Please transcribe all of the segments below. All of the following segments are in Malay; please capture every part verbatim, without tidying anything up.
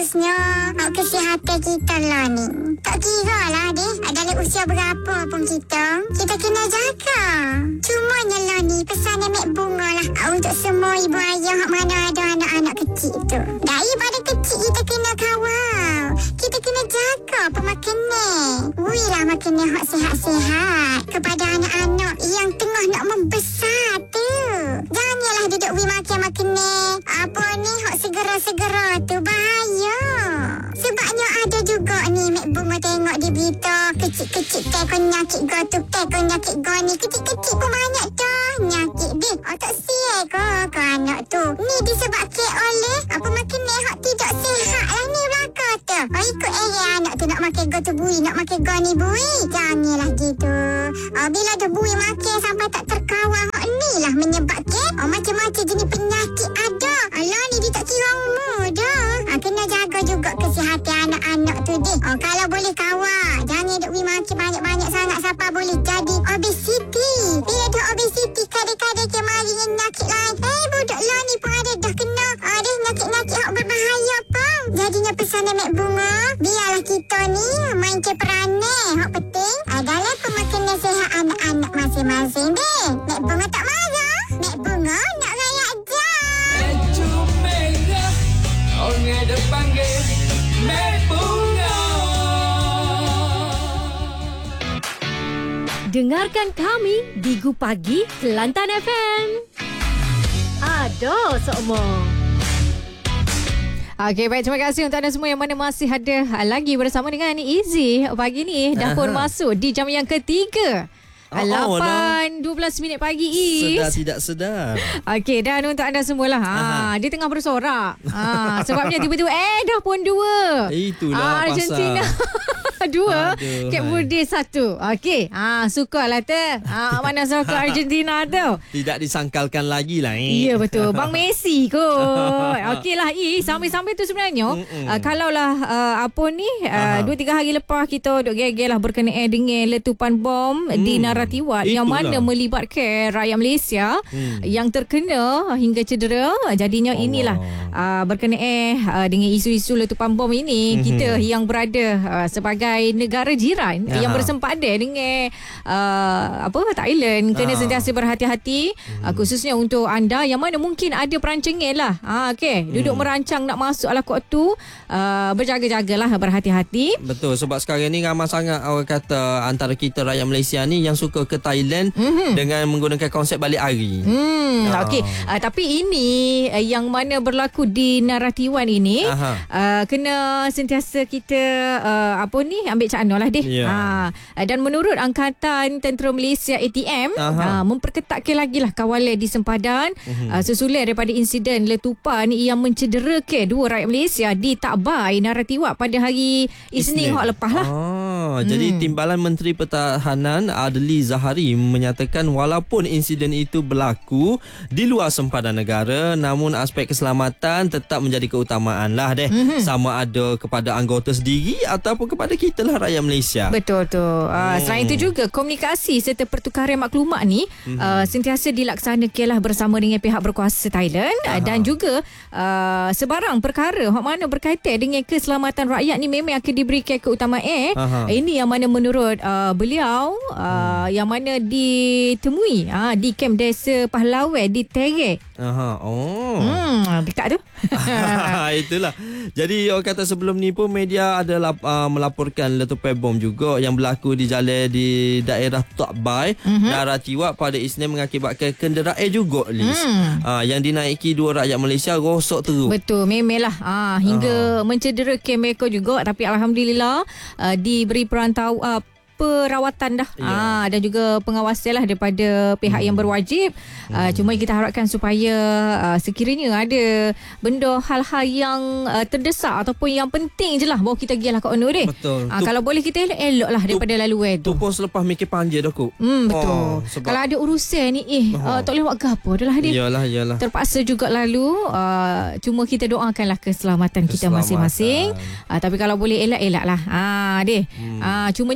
khususnya uh, kesihatan kita lah ni. Tak kira lah deh, dalam usia berapa pun kita, kita kena jaga. Cumanya lah ni, pesan Mek Bunga lah uh, untuk semua ibu ayah mana ada anak-anak kecil tu. Daripada kecil kita kena kawal. Kita kena jaga pemakanan. Wui lah makanan hak sihat-sihat kepada anak-anak yang tengah nak membesar tu. Janganlah duduk wui makan makanan apa ni hak segera-segera tu, bahaya. Sebabnya ada juga ni Mek Bunga tengok di berita, kecil-kecil tekon nyakit go tu, tekon nyakit go ni, kecil-kecil pun banyak dah nyakit deh. Oh tak siap ke ke anak tu. Ni disebabkan oleh apa makanan hak tidak sihat lah ni belaka tu. Oh ikut eh anak tu nak makan go tu bui, nak makan go ni bui. Janganlah gitu. Oh bila tu bui makan sampai tak terkawal, hak ni lah menyebabkan oh macam-macam jenis penyakit ada. Alah ni dia tak kira umur dah. Ha, kena jaga juga kesihatan anak-anak tu deh. Oh kalau boleh kawal, jangan duk bui makan banyak-banyak sangat sampai boleh jadi obesiti. Bila dah obesiti kadang-kadang ke mari nyakit lain. Eh budak lah ni pun ada dah kena ada nyakit-nyakit hak berbahaya pun. Jadinya pesan Mek Bunga, biarlah kita ni main ke peranan. Hak penting adalah pemakanan sihat anak-anak masing-masing deh. Mek Bunga tak marah. Mek Bunga nak rayak je. Baju merah, orang ada panggil Mek Bunga. Dengarkan kami di Gu Pagi Kelantan F M. Ada semua. Okey, baik, terima kasih untuk anda semua yang mana masih ada lagi bersama dengan Izzy pagi ni. Dah pun masuk di jam yang ketiga. Oh, lapan dua belas minit pagi Is. Sedar tidak sedar. Okey, dan untuk anda semualah, ha, dia tengah bersorak. Ha, sebabnya tiba-tiba eh dah pun dua. Itulah ha, Argentina dua, Cape Verde satu. Okey, ha, sukalah tu. Ha, mana suka Argentina tu. Tidak disangkalkan lagi lah. Eh. Ya betul. Bang Messi kot. Okeylah Is, sambil-sambil tu sebenarnya uh, kalaulah uh, apa ni uh, dua tiga hari lepas kita duk geger lah berkenaan dengan letupan bom mm. di Naratiwat yang mana melibatkan rakyat Malaysia hmm. yang terkena hingga cedera. Jadinya Allah. Inilah uh, berkenaan uh, dengan isu-isu letupan bom ini, hmm. kita yang berada uh, sebagai negara jiran Aha. yang bersempadan dengan uh, apa Thailand kena Aha. sentiasa berhati-hati, hmm. uh, khususnya untuk anda yang mana mungkin ada perancangan lah uh, okay, duduk hmm. merancang nak masuk ala kod tu, uh, berjaga-jagalah, berhati-hati. Betul, sebab sekarang ni ramai sangat orang kata antara kita rakyat Malaysia ni yang suka ke Thailand mm-hmm. dengan menggunakan konsep balik hari. Hmm, oh. Okey, uh, tapi ini uh, yang mana berlaku di Naratiwan ini uh, kena sentiasa kita uh, apa ni ambil cakna lah deh. Yeah. Uh, dan menurut Angkatan Tentera Malaysia A T M uh, memperketatkan lagi lah kawalan di sempadan mm-hmm. uh, sesuai daripada insiden letupan yang mencederakan dua rakyat Malaysia di Takbai Naratiwat pada hari Isnin hak lepas lah. Oh, hmm. Jadi Timbalan Menteri Pertahanan Adli Zahari menyatakan walaupun insiden itu berlaku di luar sempadan negara, namun aspek keselamatan tetap menjadi keutamaan lah deh. Mm-hmm. Sama ada kepada anggota sendiri ataupun kepada kita lah rakyat Malaysia. Betul tu. Uh, hmm. Selain itu juga komunikasi serta pertukaran maklumat ni mm-hmm. uh, sentiasa dilaksanakan lah bersama dengan pihak berkuasa Thailand. Uh, dan juga uh, sebarang perkara yang mana berkaitan dengan keselamatan rakyat ni memang akan diberikan keutamaan. Uh, ini yang mana menurut uh, beliau uh, hmm. yang mana ditemui uh, di Kem Desa Pahlawan di Terek. Aha. Oh. Hmm, dekat tu. Itulah. Jadi orang kata sebelum ni pun media ada lap, uh, melaporkan letupan bom juga yang berlaku di jalan di daerah Takbai, mm-hmm. Naratiwat pada Isnin mengakibatkan kenderaan juga Liz. Mm. Uh, yang dinaiki dua rakyat Malaysia rosok teruk. Betul, memelah uh, hingga uh. mencederakan mereka juga, tapi alhamdulillah uh, diberi perantau uh, perawatan dah ya. ah, dan juga pengawasan lah daripada pihak hmm. yang berwajib. hmm. ah, Cuma kita harapkan supaya ah, sekiranya ada benda hal-hal yang ah, terdesak ataupun yang penting je lah bawa kita pergi lah kat Ono deh. Betul. ah, Kalau boleh kita elok lah daripada tu, laluan tu. Tu pun selepas mikir panjang dah kot. hmm, Betul. oh, sebab kalau ada urusan ni eh uh, tak boleh buat gapo dah lah dia. Iyalah, iyalah. Terpaksa juga lalu. uh, Cuma kita doakanlah keselamatan, keselamatan. kita masing-masing. ah, Tapi kalau boleh elak-elak lah ah, deh. hmm. ah, Cumanya kita ni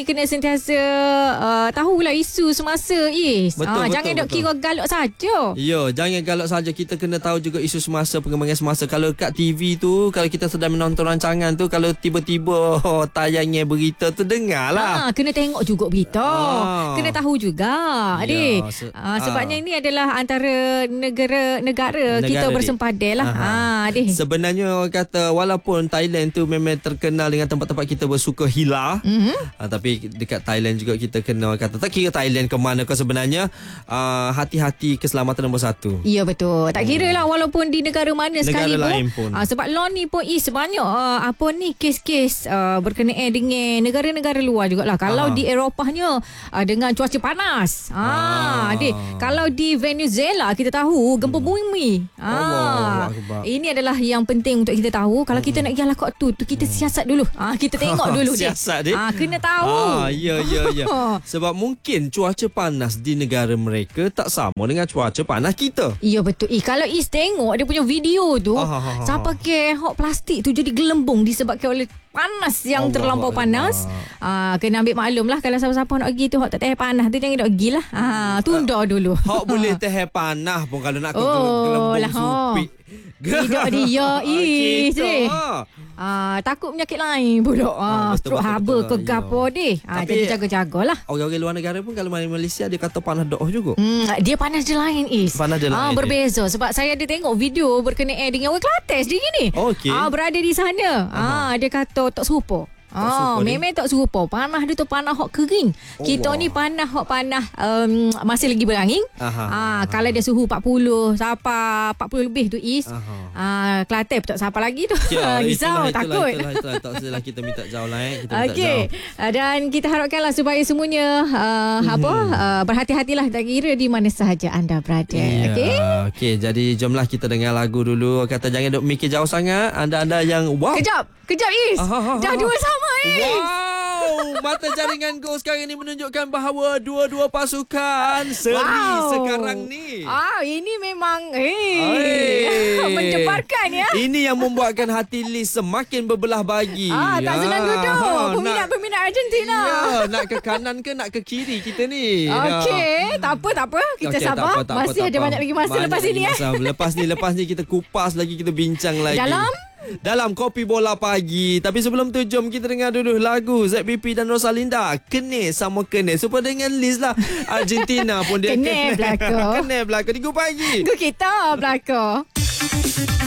kena sentiasa uh, tahulah isu semasa, Is. Betul, Ah, betul, jangan dok betul. kira galak saja. Ya, jangan galak saja. Kita kena tahu juga isu semasa, perkembangan semasa. Kalau kat T V tu, kalau kita sedang menonton rancangan tu, kalau tiba-tiba oh, tayangnya berita tu, dengarlah. Ah, kena tengok juga berita. Ah. Kena tahu juga, adik. Ya, se- ah, sebabnya ah. ini adalah antara negara-negara kita Negara, bersempadan lah. Aha. Ah, adik. Sebenarnya orang kata walaupun Thailand tu memang terkenal dengan tempat-tempat kita bersuka hila, mm-hmm. uh, tapi dekat Thailand juga kita kena orang kata tak kira Thailand ke mana ke sebenarnya, uh, hati-hati keselamatan nombor satu. Ya, betul. Tak kira lah walaupun di negara mana Negara sekali lain pun. pun. Ah, sebab law ni pun is banyak uh, apa ni kes-kes uh, berkenaan dengan negara-negara luar jugalah. Kalau Aha. di Eropahnya uh, dengan cuaca panas. Ah, Ah. adik. Kalau di Venezuela kita tahu gempa bumi. Ah. Allah Akbar. Ini adalah yang penting untuk kita tahu. Kalau kita nak pergi halakot tu, tu kita siasat dulu. Ah, kita tengok dulu dia. Siasat dia. Ah, kena tahu. Ah, ya, ya, ya. Sebab mungkin cuaca panas di negara mereka tak sama dengan cuaca panas kita. Ya, betul. Eh, kalau Is tengok dia punya video tu, Ah, ah, ah, saya ah. pakai hot plastik tu jadi gelembung disebabkan oleh panas yang Allah terlampau Allah. panas. Ah, kena ambil maklum lah kalau siapa-siapa nak pergi tu hot tak tahan panas tu jangan nak pergi lah. Ah, tunda dulu. Hak boleh tahan panas pun kalau nak ke Oh, gelembung lah, ha. supik. Tidak dia, Is. Kita, Deh. ha. Ah, takut penyakit lain pula. Ah, Ah, betul, stroke betul, haba betul. ke Ya. gapo deh. Ah, Tapi- jadi jaga-jagalah. Orang-orang luar negara pun kalau main Malaysia dia kata panas doh juga. Hmm, dia panas dia lain, Is. Panas dia Ah, lain, berbeza. Sebab saya ada tengok video berkenaan dengan orang Kelantan dia gini. Okey. Ah, berada di sana. Ah, dia kata tak serupa. Ah, serupa dia. memang tak serupa. Panah dia tu panah hot kering. Oh, Kita wow. ni panah hot panah um, masih lagi berangin. Aha, Ah, aha. kalau dia suhu empat puluh sampai empat puluh lebih tu, Is. Aha. Ah, Kelantan pun tak siapa lagi tu. Ya, Risau, itulah, takut. Itulah, itulah, itulah. Tak salah kita minta jauh lah eh. Kita minta Okey. jauh. Uh, dan kita harapkanlah supaya semuanya uh, hmm. apa uh, berhati-hatilah tak kira di mana sahaja anda berada. Ya, Okey. Okey, jadi jomlah kita dengar lagu dulu. Kata jangan duk mikir jauh sangat. Anda-anda yang wow. Kejap. Kejap, Is. Ah, ah, ah, Dah ah. dua sama, Is. Wow, mata jaringan Go sekarang ini menunjukkan bahawa dua-dua pasukan seri Wow. sekarang ni. Ah, ini memang eh Hey. mendebarkan ya. Ini yang membuatkan hati Liz semakin berbelah bagi. Ah, tak senang duduk. Ah, Peminat-peminat Argentina. Ya, nak ke kanan ke nak ke kiri kita ni. Okey, tak apa, tak apa. Kita Okey, sabar. tak apa, tak apa, Masih tak ada apa. banyak lagi masa Banyak lepas lagi ini ya. masa. Lepas ni, lepas ni kita kupas lagi, kita bincang lagi. Dalam? Dalam Kopi Bola Pagi. Tapi sebelum tu, jom kita dengar dulu lagu Z B P dan Rosalinda. Kene sama kene. Supaya dengan Liz lah. Argentina pun dia Kene belaka. Kene belaka. Di Go Pagi. Itu kita belakang.